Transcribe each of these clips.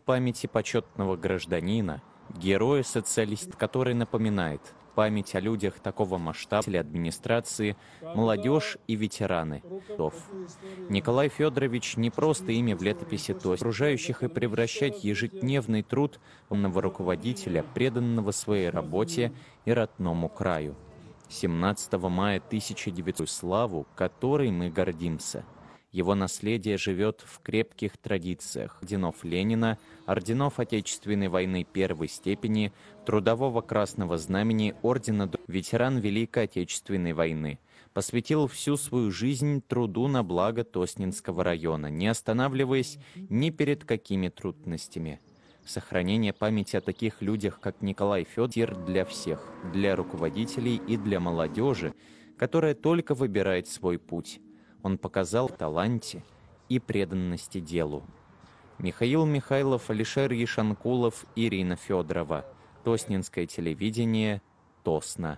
памяти почетного гражданина, героя-социалиста, который напоминает память о людях такого масштаба для администрации, молодежь и ветераны. Николай Федорович не просто имя в летописи окружающих и превращать ежедневный труд умного руководителя, преданного своей работе и родному краю. 17 мая 1900 славу, которой мы гордимся. Его наследие живет в крепких традициях орденов Ленина, орденов Отечественной войны первой степени, Трудового Красного Знамени, ордена ветеран Великой Отечественной войны. Посвятил всю свою жизнь труду на благо Тоснинского района, не останавливаясь ни перед какими трудностями. Сохранение памяти о таких людях, как Николай Федорович, для всех, для руководителей и для молодежи, которая только выбирает свой путь. Он показал таланте и преданности делу. Михаил Михайлов, Алишер Ешанкулов, Ирина Федорова. Тоснинское телевидение, Тосно.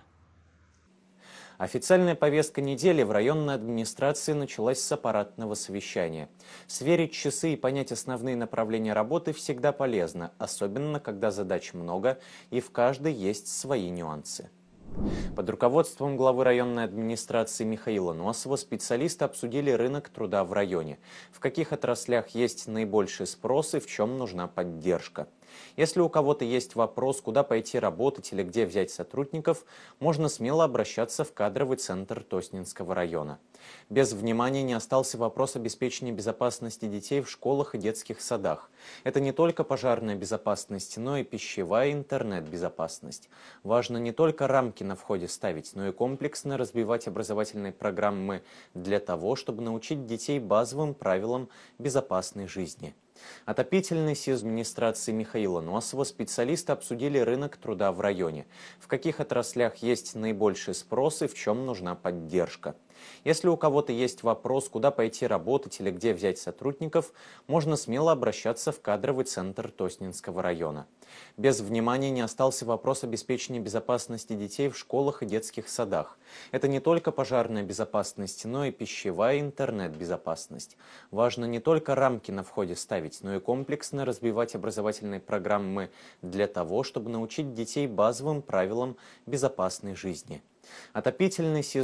Официальная повестка недели в районной администрации началась с аппаратного совещания. Сверить часы и понять основные направления работы всегда полезно, особенно когда задач много и в каждой есть свои нюансы. Под руководством главы районной администрации Михаила Носова специалисты обсудили рынок труда в районе, в каких отраслях есть наибольший спрос и в чем нужна поддержка. Если у кого-то есть вопрос, куда пойти работать или где взять сотрудников, можно смело обращаться в кадровый центр Тоснинского района. Без внимания не остался вопрос обеспечения безопасности детей в школах и детских садах. Это не только пожарная безопасность, но и пищевая и интернет-безопасность. Важно не только рамки на входе ставить, но и комплексно развивать образовательные программы для того, чтобы научить детей базовым правилам безопасной жизни. Отопительный сезон администрации Михаила Носова специалисты обсудили рынок труда в районе, в каких отраслях есть наибольший спрос и в чем нужна поддержка. Если у кого-то есть вопрос, куда пойти работать или где взять сотрудников, можно смело обращаться в кадровый центр Тоснинского района. Без внимания не остался вопрос обеспечения безопасности детей в школах и детских садах. Это не только пожарная безопасность, но и пищевая и интернет-безопасность. Важно не только рамки на входе ставить, но и комплексно развивать образовательные программы для того, чтобы научить детей базовым правилам безопасной жизни. Отопительный сезон